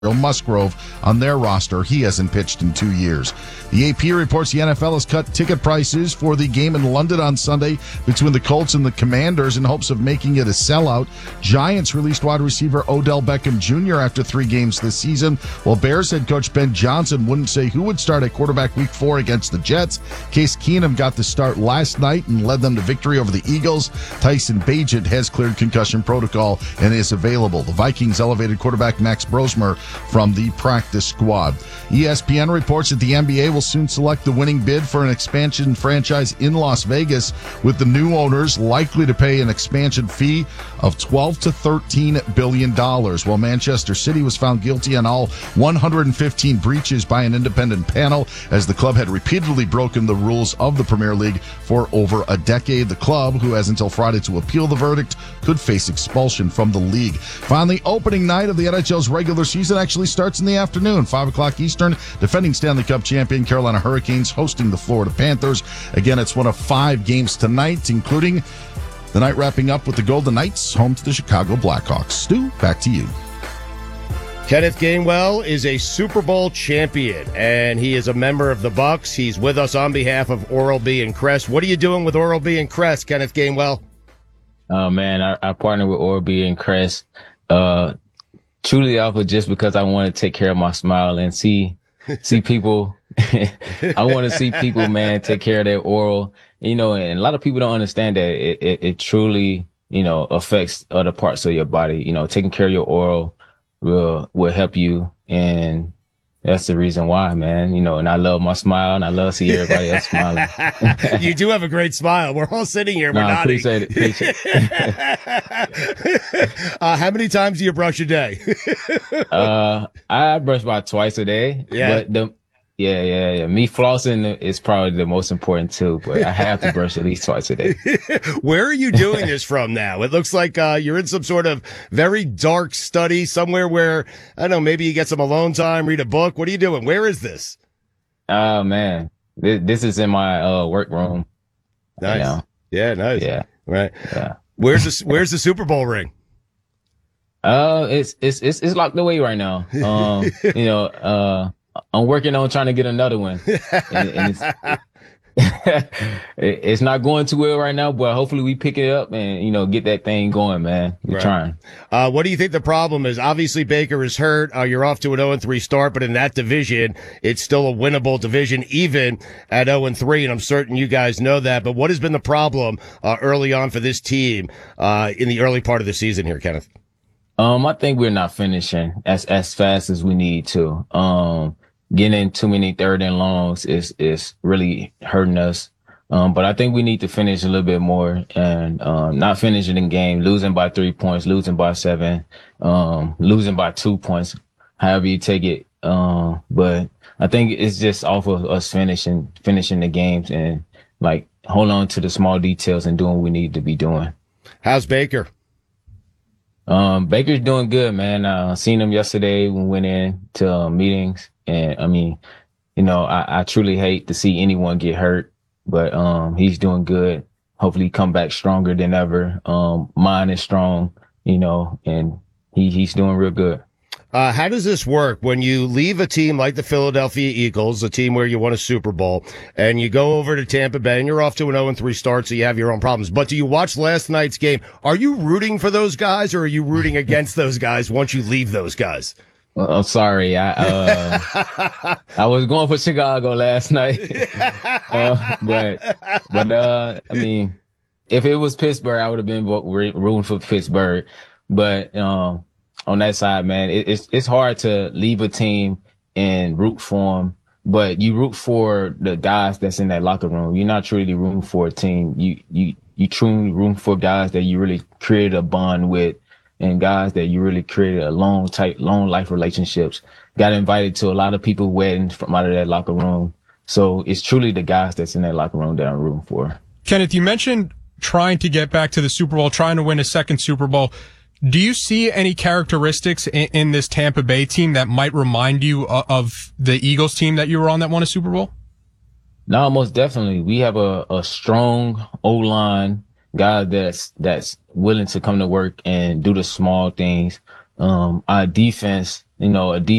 Musgrove on their roster. He hasn't pitched in 2 years. The AP reports the NFL has cut ticket prices for the game in London on Sunday between the Colts and the Commanders in hopes of making it a sellout. Giants released wide receiver Odell Beckham Jr. after 3 games this season, while Bears head coach Ben Johnson wouldn't say who would start at quarterback week 4 against the Jets. Case Keenum got the start last night and led them to victory over the Eagles. Tyson Bagent has cleared concussion protocol and is available. The Vikings elevated quarterback Max Brosmer from the practice squad. ESPN reports that the NBA will soon select the winning bid for an expansion franchise in Las Vegas, with the new owners likely to pay an expansion fee of $12 to $13 billion, while Manchester City was found guilty on all 115 breaches by an independent panel, as the club had repeatedly broken the rules of the Premier League for over a decade. The club, who has until Friday to appeal the verdict, could face expulsion from the league. Finally, opening night of the NHL's regular season actually starts in the afternoon, 5 o'clock Eastern. Defending Stanley Cup champion Carolina Hurricanes hosting the Florida Panthers. Again, it's one of 5 games tonight, including the night wrapping up with the Golden Knights home to the Chicago Blackhawks. Stu, back to you. Kenneth Gainwell is a Super Bowl champion, and he is a member of the Bucks. He's with us on behalf of Oral-B and Crest. What are you doing with Oral-B and Crest, Kenneth Gainwell? Oh, man, I partner with Oral-B and Crest. Truly off of just because I want to take care of my smile and see people. I want to see people, man, take care of their oral, and a lot of people don't understand that it truly, affects other parts of your body. Taking care of your oral will help you. And that's the reason why, man, and I love my smile and I love to see everybody else smiling. You do have a great smile. We're all sitting here. We're nodding. Appreciate it. How many times do you brush a day? I brush about twice a day. Yeah. But me flossing is probably the most important too, but I have to brush at least twice a day. Where are you doing this from now? It looks like you're in some sort of very dark study somewhere where, I don't know, maybe you get some alone time, read a book. What are you doing? Where is this? Oh, man. This is in my workroom. Nice. Yeah, nice. Yeah. Right. Yeah. Where's the Super Bowl ring? It's locked away right now. I'm working on trying to get another one. And it's not going too well right now, but hopefully we pick it up and, get that thing going, man. We're trying. What do you think the problem is? Obviously, Baker is hurt. You're off to an 0-3 start, but in that division, it's still a winnable division, even at 0-3, and I'm certain you guys know that. But what has been the problem early on for this team in the early part of the season here, Kenneth? I think we're not finishing as fast as we need to. Getting too many third and longs is really hurting us. But I think we need to finish a little bit more and not finishing the game, losing by 3 points, losing by 7, losing by 2 points, however you take it. But I think it's just off of us finishing the games and hold on to the small details and doing what we need to be doing. How's Baker? Baker's doing good, man. Seen him yesterday when we went in to meetings. And I mean, I truly hate to see anyone get hurt, but he's doing good. Hopefully come back stronger than ever. Mind is strong, and he's doing real good. How does this work when you leave a team like the Philadelphia Eagles, a team where you won a Super Bowl, and you go over to Tampa Bay and you're off to an 0-3 start, so you have your own problems. But do you watch last night's game? Are you rooting for those guys, or are you rooting against those guys once you leave those guys? Well, I'm sorry. I was going for Chicago last night, but I mean, if it was Pittsburgh, I would have been rooting for Pittsburgh. But on that side, man, it's hard to leave a team and root for them, but you root for the guys that's in that locker room. You're not truly rooting for a team. You truly root for guys that you really created a bond with, and guys that you really created a long life relationships. Got invited to a lot of people's weddings from out of that locker room. So it's truly the guys that's in that locker room that I'm rooting for. Kenneth, you mentioned trying to get back to the Super Bowl, trying to win a second Super Bowl. Do you see any characteristics in this Tampa Bay team that might remind you of the Eagles team that you were on that won a Super Bowl? No, most definitely. We have a strong O-line, guy that's willing to come to work and do the small things. our defense, a defense